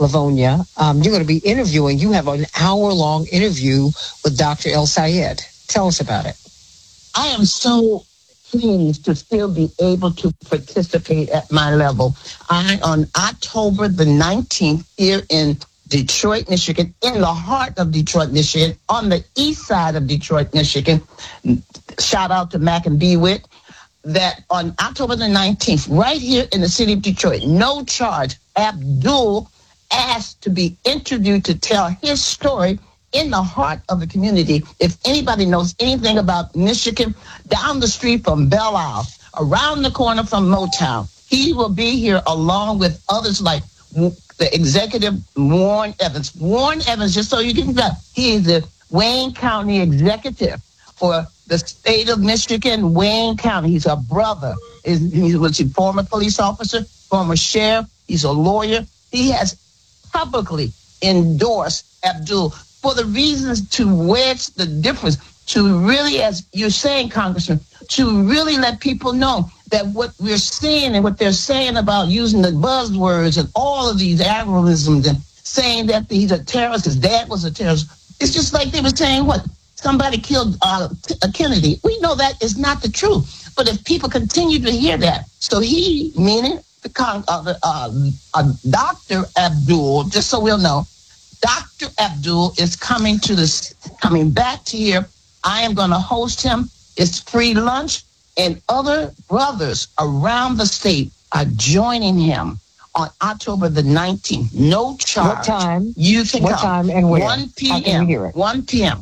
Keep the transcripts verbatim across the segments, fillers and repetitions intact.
Livonia. Um, you're going to be interviewing. You have an hour-long interview with Doctor El Sayed. Tell us about it. I am so pleased to still be able to participate at my level. I, on October the nineteenth, here in Detroit, Michigan, in the heart of Detroit, Michigan, on the east side of Detroit, Michigan, shout out to Mac and Bewit, that on October the nineteenth, right here in the city of Detroit, no charge, Abdul asked to be interviewed to tell his story in the heart of the community. If anybody knows anything about Michigan, down the street from Belle Isle, around the corner from Motown, he will be here along with others like the executive Warren Evans. Warren Evans, just so you can know, he is the Wayne County executive for the state of Michigan, Wayne County. He's a brother. He was a former police officer, former sheriff. He's a lawyer. He has publicly endorsed Abdul for the reasons to wedge the difference, to really, as you're saying, Congressman, to really let people know that what we're seeing and what they're saying about using the buzzwords and all of these anachronisms and saying that he's a terrorist, his dad was a terrorist. It's just like they were saying, what, somebody killed uh, Kennedy. We know that is not the truth. But if people continue to hear that, so he, meaning the con- uh, uh, uh, Doctor Abdul, just so we'll know, Doctor Abdul is coming to this, coming back to here. I am going to host him. It's free lunch, and other brothers around the state are joining him on October the nineteenth. No charge. What time? You can what come. time and where? one p.m. I can hear it. one p.m.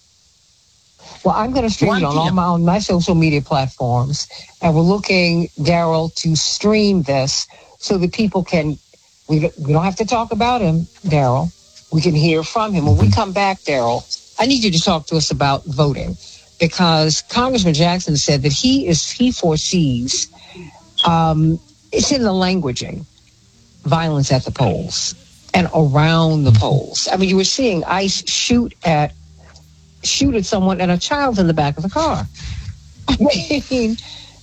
Well, I'm going to stream it on all my, on my social media platforms, and we're looking, Daryl, to stream this so that people can. We we don't have to talk about him, Daryl. We can hear from him. When we come back, Daryl, I need you to talk to us about voting, because Congressman Jackson said that he is he foresees um, it's in the languaging, violence at the polls and around the polls. I mean, you were seeing ICE shoot at shoot at someone and a child in the back of the car. I mean,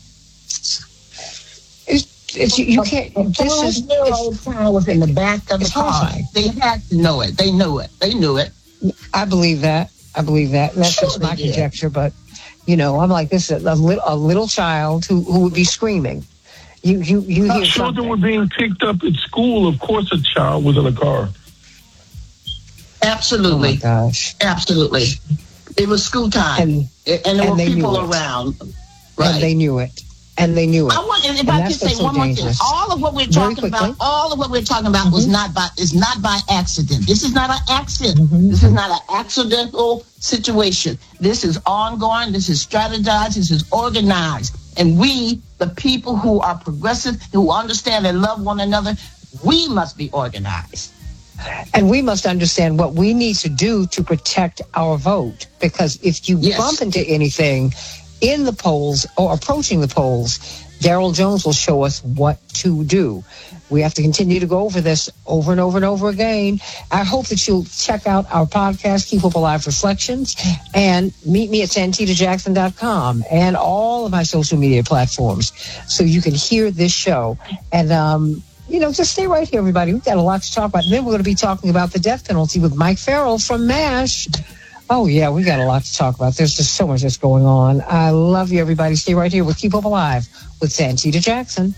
it's, it's you can't. This is this child was in the back of the car. They had to know it. They knew it. They knew it. I believe that. I believe that. And that's Sure just my they did. conjecture, but you know, I'm like, this is a little a little child who, who would be screaming. You you you Uh, hear children something. were being picked up at school. Of course, a child was in a car. Absolutely. Oh my gosh. Absolutely. It was school time, And, and, and there and were they people knew it. around. Right. and they knew it. And they knew it. I want, if And I that's could say what's so one more thing, dangerous. all of what we're Very talking quickly. about, all of what we're talking about was not by is not by accident. This is not an accident. Mhm. This is not an accidental situation. This is ongoing. This is strategized. This is organized. And we, the people who are progressive, who understand and love one another, we must be organized. And we must understand what we need to do to protect our vote. Because if you Yes. bump into anything in the polls or approaching the polls, Daryl Jones will show us what to do. We have to continue to go over this over and over and over again. I hope that you'll check out our podcast, Keep Hope Alive Reflections, and meet me at santita jackson dot com and all of my social media platforms so you can hear this show. And, um, you know, just stay right here, everybody. We've got a lot to talk about. And then we're going to be talking about the death penalty with Mike Farrell from MASH. Oh, yeah, we got a lot to talk about. There's just so much that's going on. I love you, everybody. Stay right here with Keep Hope Alive with Santita Jackson.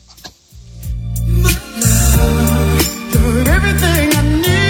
You're everything I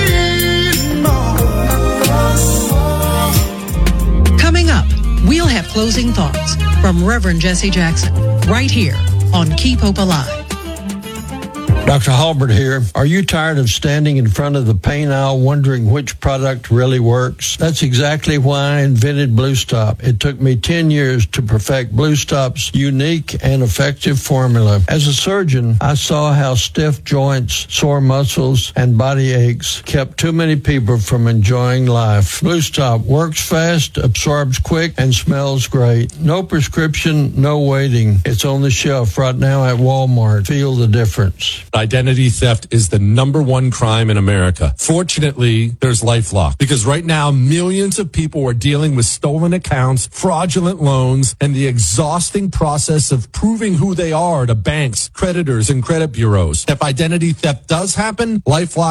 need. Coming up, we'll have closing thoughts from Reverend Jesse Jackson right here on Keep Hope Alive. Doctor Halbert here. Are you tired of standing in front of the paint aisle wondering which product really works? That's exactly why I invented Blue Stop. It took me ten years to perfect Blue Stop's unique and effective formula. As a surgeon, I saw how stiff joints, sore muscles, and body aches kept too many people from enjoying life. Blue Stop works fast, absorbs quick, and smells great. No prescription, no waiting. It's on the shelf right now at Walmart. Feel the difference. Identity theft is the number one crime in America. Fortunately, there's LifeLock, because right now millions of people are dealing with stolen accounts, fraudulent loans, and the exhausting process of proving who they are to banks, creditors, and credit bureaus. If identity theft does happen, LifeLock